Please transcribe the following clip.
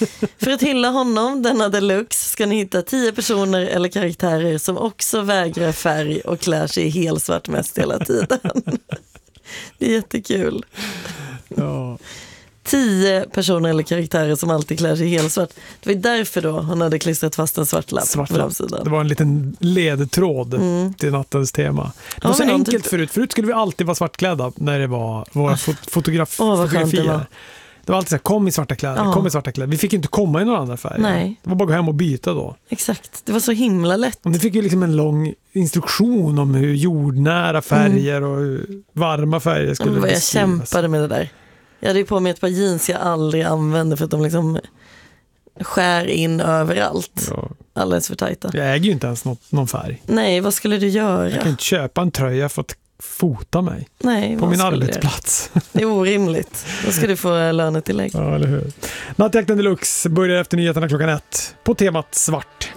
För att hylla honom, denna deluxe, ska ni hitta 10 personer eller karaktärer som också vägrar färg och klär sig i helsvart mest hela tiden. Det är jättekul. Ja. 10 personer eller karaktärer som alltid klär sig helt svart. Det var därför då han hade klistrat fast en svart lapp på framsidan. Det var en liten ledtråd till nattens tema. Det var så enkelt förut. Förut skulle vi alltid vara svartklädda när det var våra fotografier. Det var alltid så här, kom i svarta kläder, kom i svarta kläder. Vi fick inte komma i några andra färger. Nej. Det var bara att gå hem och byta då. Exakt, det var så himla lätt. Och ni fick ju liksom en lång instruktion om hur jordnära färger och hur varma färger skulle beskrivas. Jag kämpade med det där. Jag hade ju på mig ett par jeans jag aldrig använde för att de liksom skär in överallt. Ja. Alldeles för tajta. Jag äger ju inte ens någon färg. Nej, vad skulle du göra? Jag kan inte köpa en tröja för att fota mig. Nej, på min arbetsplats. Det är orimligt. Då ska du få lönetillägg. Ja, eller hur. Nattjakten Deluxe börjar efter nyheterna 1:00 på temat svart.